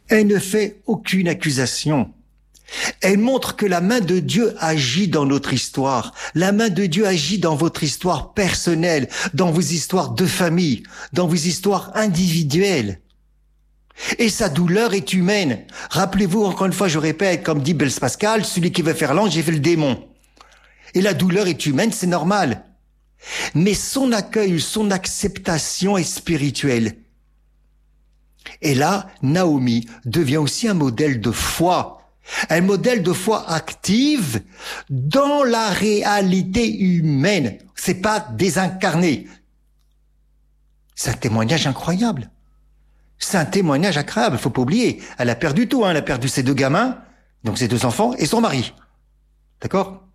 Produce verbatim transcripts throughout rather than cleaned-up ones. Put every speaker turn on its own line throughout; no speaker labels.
Elle ne fait aucune accusation. Elle montre que la main de Dieu agit dans notre histoire. La main de Dieu agit dans votre histoire personnelle, dans vos histoires de famille, dans vos histoires individuelles. Et sa douleur est humaine. Rappelez-vous, encore une fois, je répète, comme dit Blaise Pascal, celui qui veut faire l'ange, j'ai fait le démon. Et la douleur est humaine, c'est normal. Mais son accueil, son acceptation est spirituelle. Et là, Naomi devient aussi un modèle de foi. Un modèle de foi active dans la réalité humaine. C'est pas désincarné. C'est un témoignage incroyable. C'est un témoignage incroyable, faut pas oublier. Elle a perdu tout, hein. Elle a perdu ses deux gamins, donc ses deux enfants, et son mari. D'accord?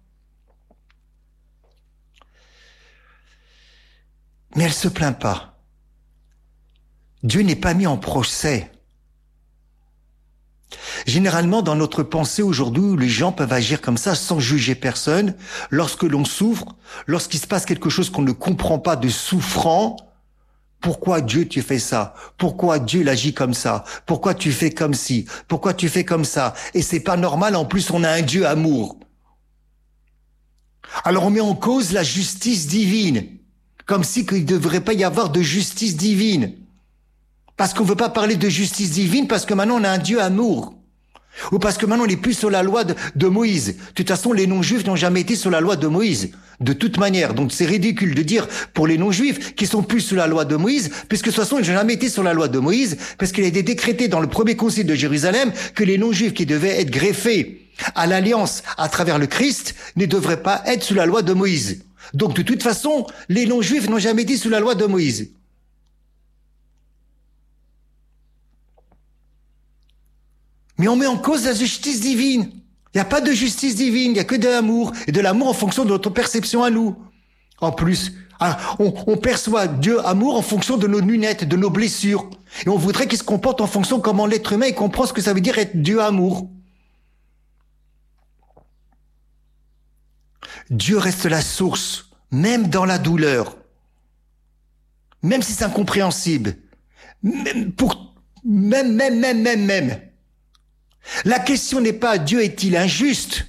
Mais elle se plaint pas. Dieu n'est pas mis en procès. Généralement, dans notre pensée aujourd'hui, les gens peuvent agir comme ça sans juger personne. Lorsque l'on souffre, lorsqu'il se passe quelque chose qu'on ne comprend pas de souffrant, pourquoi Dieu tu fais ça? Pourquoi Dieu l'agit comme ça? Pourquoi tu fais comme ci? Pourquoi tu fais comme ça? Et c'est pas normal, en plus on a un Dieu amour. Alors on met en cause la justice divine, comme si qu'il ne devrait pas y avoir de justice divine. Parce qu'on veut pas parler de justice divine, parce que maintenant on a un Dieu amour. Ou parce que maintenant on n'est plus sur la loi de, de Moïse. De toute façon, les non-juifs n'ont jamais été sur la loi de Moïse. De toute manière. Donc c'est ridicule de dire pour les non-juifs qu'ils sont plus sous la loi de Moïse, puisque de toute façon ils n'ont jamais été sur la loi de Moïse, parce qu'il a été décrété dans le premier concile de Jérusalem que les non-juifs qui devaient être greffés à l'alliance à travers le Christ ne devraient pas être sous la loi de Moïse. Donc de toute façon, les non-juifs n'ont jamais été sous la loi de Moïse. Mais on met en cause la justice divine. Il n'y a pas de justice divine, il n'y a que de l'amour. Et de l'amour en fonction de notre perception à nous. En plus, on, on perçoit Dieu amour en fonction de nos lunettes, de nos blessures. Et on voudrait qu'il se comporte en fonction de comment l'être humain comprend ce que ça veut dire être Dieu amour. Dieu reste la source, même dans la douleur. Même si c'est incompréhensible. Même, pour, même, même, même, même, même. La question n'est pas Dieu est-il injuste,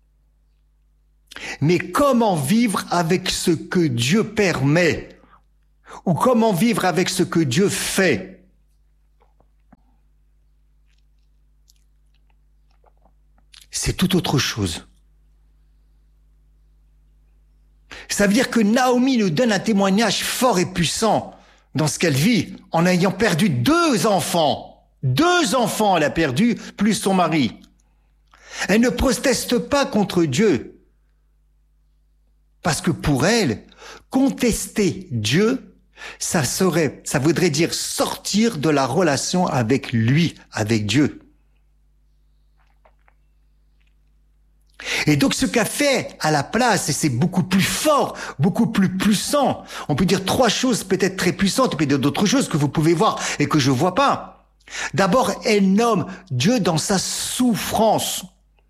mais comment vivre avec ce que Dieu permet, ou comment vivre avec ce que Dieu fait. C'est tout autre chose. Ça veut dire que Naomi nous donne un témoignage fort et puissant dans ce qu'elle vit en ayant perdu deux enfants. Deux enfants elle a perdu, plus son mari. Elle ne proteste pas contre Dieu. Parce que pour elle, contester Dieu, ça serait, ça voudrait dire sortir de la relation avec lui, avec Dieu. Et donc ce qu'a fait à la place, et c'est beaucoup plus fort, beaucoup plus puissant, on peut dire trois choses peut-être très puissantes, et peut-être d'autres choses que vous pouvez voir et que je vois pas. D'abord, elle nomme Dieu dans sa souffrance.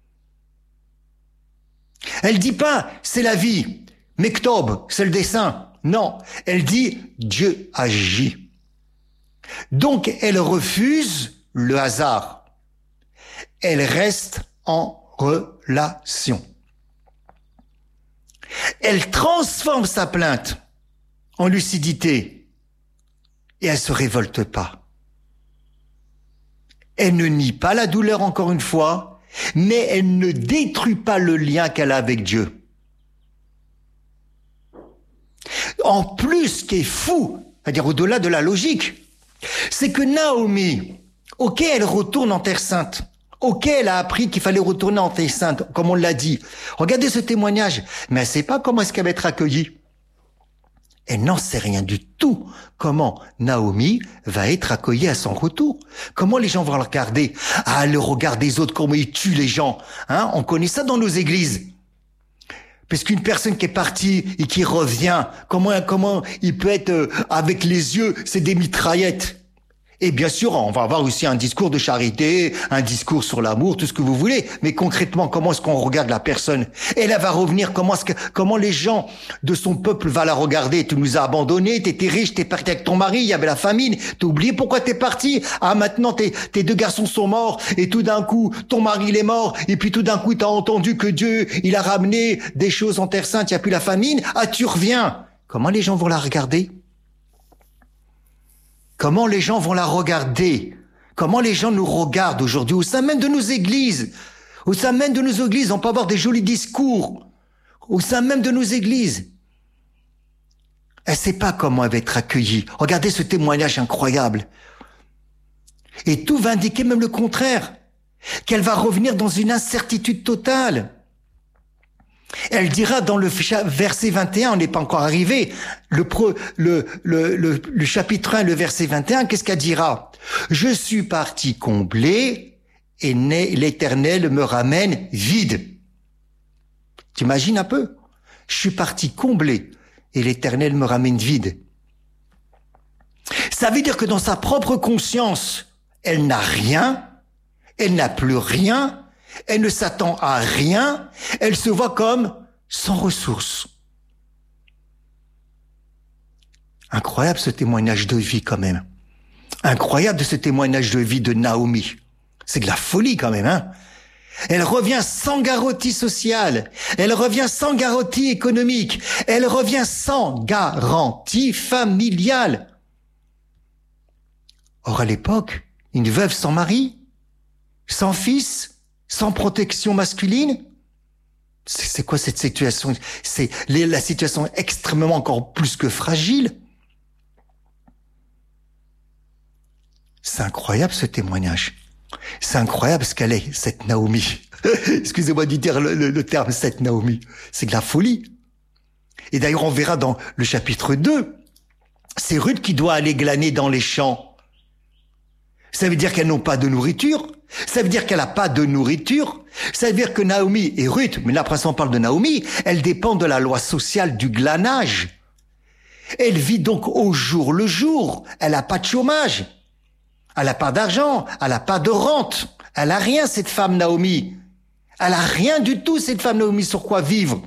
Elle dit pas c'est la vie, Mektob, c'est le dessein. Non, elle dit Dieu agit. Donc elle refuse le hasard. Elle reste en relation. Elle transforme sa plainte en lucidité et elle se révolte pas. Elle ne nie pas la douleur encore une fois, mais elle ne détruit pas le lien qu'elle a avec Dieu. En plus, ce qui est fou, c'est-à-dire au-delà de la logique, c'est que Naomi, ok, elle retourne en Terre Sainte, ok, elle a appris qu'il fallait retourner en Terre Sainte, comme on l'a dit. Regardez ce témoignage, mais elle ne sait pas comment est-ce qu'elle va être accueillie. Elle n'en sait rien du tout. Comment Naomi va être accueillie à son retour? Comment les gens vont la regarder? Ah, le regard des autres, comment ils tuent les gens. Hein? On connaît ça dans nos églises. Parce qu'une personne qui est partie et qui revient, comment, comment il peut être euh, avec les yeux, c'est des mitraillettes. Et bien sûr, on va avoir aussi un discours de charité, un discours sur l'amour, tout ce que vous voulez. Mais concrètement, comment est-ce qu'on regarde la personne? Elle, elle va revenir, comment est-ce que, comment les gens de son peuple va la regarder? Tu nous as abandonnés, t'étais riche, t'es parti avec ton mari, il y avait la famine. T'as oublié pourquoi t'es parti? Ah, maintenant, tes, tes deux garçons sont morts, et tout d'un coup, ton mari, il est mort, et puis tout d'un coup, t'as entendu que Dieu, il a ramené des choses en Terre Sainte, il n'y a plus la famine. Ah, tu reviens. Comment les gens vont la regarder? Comment les gens vont la regarder? Comment les gens nous regardent aujourd'hui au sein même de nos églises? Au sein même de nos églises, on peut avoir des jolis discours. Au sein même de nos églises. Elle sait pas comment elle va être accueillie. Regardez ce témoignage incroyable. Et tout va indiquer même le contraire. Qu'elle va revenir dans une incertitude totale. Elle dira dans le verset vingt et un, on n'est pas encore arrivé, le, pro, le, le, le, le chapitre un, le verset vingt et un, qu'est-ce qu'elle dira? Je suis parti comblé et l'Éternel me ramène vide. T'imagines un peu? Je suis parti comblé et l'Éternel me ramène vide. Ça veut dire que dans sa propre conscience, elle n'a rien, elle n'a plus rien, elle ne s'attend à rien, elle se voit comme sans ressources. Incroyable ce témoignage de vie quand même. Incroyable ce témoignage de vie de Naomi. C'est de la folie quand même, hein. Elle revient sans garantie sociale, elle revient sans garantie économique, elle revient sans garantie familiale. Or à l'époque, une veuve sans mari, sans fils, sans protection masculine, c'est quoi cette situation? C'est la situation extrêmement encore plus que fragile. C'est incroyable ce témoignage. C'est incroyable ce qu'elle est, cette Naomi. Excusez-moi de dire le, le, le terme, cette Naomi. C'est de la folie. Et d'ailleurs, on verra dans le chapitre deux, c'est Ruth qui doit aller glaner dans les champs. Ça veut dire qu'elles n'ont pas de nourriture. Ça veut dire qu'elle n'a pas de nourriture. Ça veut dire que Naomi et Ruth, mais là, après on parle de Naomi, elles dépendent de la loi sociale du glanage. Elle vit donc au jour le jour. Elle n'a pas de chômage. Elle n'a pas d'argent. Elle n'a pas de rente. Elle n'a rien, cette femme Naomi. Elle n'a rien du tout, cette femme Naomi, sur quoi vivre.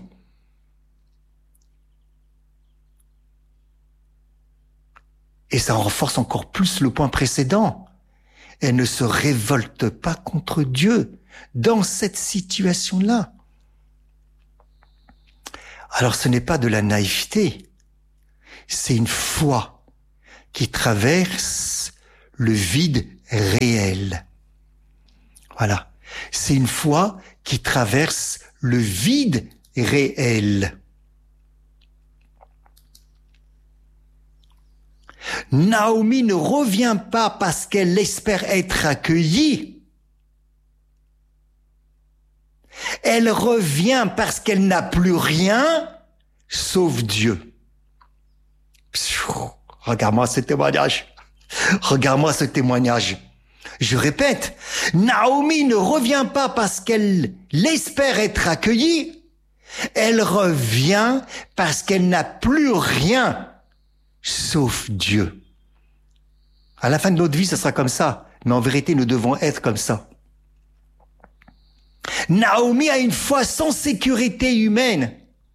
Et ça renforce encore plus le point précédent. Elle ne se révolte pas contre Dieu dans cette situation-là. Alors ce n'est pas de la naïveté, c'est une foi qui traverse le vide réel. Voilà, c'est une foi qui traverse le vide réel. Naomi ne revient pas parce qu'elle espère être accueillie. Elle revient parce qu'elle n'a plus rien sauf Dieu. Regarde-moi ce témoignage. Regarde-moi ce témoignage. Je répète, Naomi ne revient pas parce qu'elle espère être accueillie. Elle revient parce qu'elle n'a plus rien sauf Dieu. À la fin de notre vie, ce sera comme ça. Mais en vérité, nous devons être comme ça. Naomi a une foi sans sécurité humaine.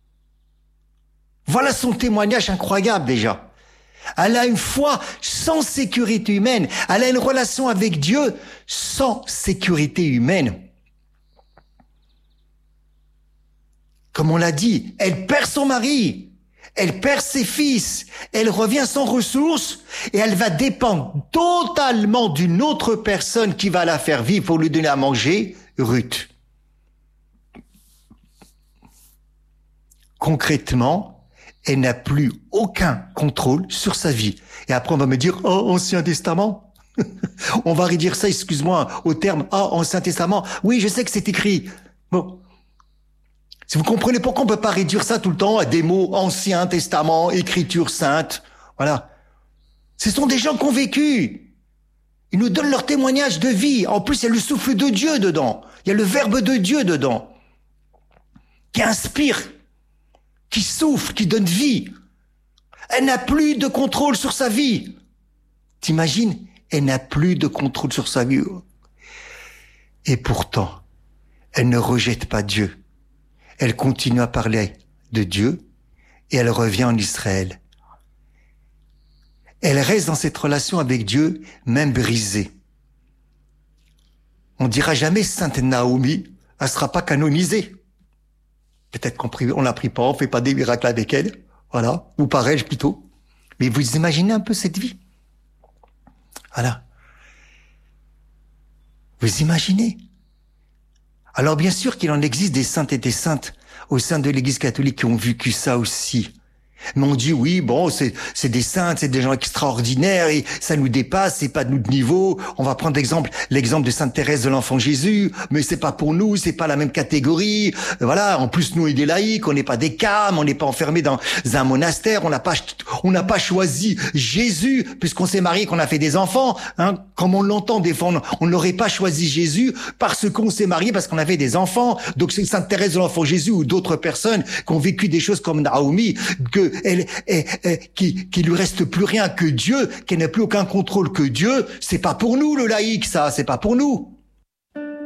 Voilà son témoignage incroyable déjà. Elle a une foi sans sécurité humaine. Elle a une relation avec Dieu sans sécurité humaine. Comme on l'a dit, elle perd son mari. Elle perd ses fils, elle revient sans ressources et elle va dépendre totalement d'une autre personne qui va la faire vivre pour lui donner à manger, Ruth. Concrètement, elle n'a plus aucun contrôle sur sa vie. Et après, on va me dire, oh, Ancien Testament. On va réduire ça, excuse-moi, au terme, oh, Ancien Testament. Oui, je sais que c'est écrit. Bon. Si vous comprenez pourquoi on peut pas réduire ça tout le temps à des mots Ancien Testament, Écriture sainte, voilà. Ce sont des gens qui ont vécu. Ils nous donnent leur témoignage de vie. En plus, il y a le souffle de Dieu dedans. Il y a le verbe de Dieu dedans. Qui inspire, qui souffle, qui donne vie. Elle n'a plus de contrôle sur sa vie. T'imagines? Elle n'a plus de contrôle sur sa vie. Et pourtant, elle ne rejette pas Dieu. Elle continue à parler de Dieu et elle revient en Israël. Elle reste dans cette relation avec Dieu, même brisée. On dira jamais Sainte Naomi, elle sera pas canonisée. Peut-être qu'on prie, on la prie pas, on fait pas des miracles avec elle. Voilà. Ou pareil, plutôt. Mais vous imaginez un peu cette vie? Voilà. Vous imaginez? Alors bien sûr qu'il en existe des saintes et des saintes au sein de l'Église catholique qui ont vécu ça aussi. Mais on dit oui, bon, c'est c'est des saintes, c'est des gens extraordinaires et ça nous dépasse, c'est pas de notre niveau. On va prendre l'exemple l'exemple de Sainte Thérèse de l'Enfant Jésus, mais c'est pas pour nous, c'est pas la même catégorie. Voilà, en plus nous on est des laïcs, on n'est pas des cames, on n'est pas enfermés dans un monastère, on n'a pas on n'a pas choisi Jésus puisqu'on s'est marié, qu'on a fait des enfants, hein, comme on l'entend des fois, on n'aurait pas choisi Jésus parce qu'on s'est marié, parce qu'on avait des enfants. Donc c'est Sainte Thérèse de l'Enfant Jésus ou d'autres personnes qui ont vécu des choses comme Naomi, que elle, elle, elle qui, qui lui reste plus rien que Dieu, qu'elle n'a plus aucun contrôle que Dieu. C'est pas pour nous le laïc, ça, c'est pas pour nous.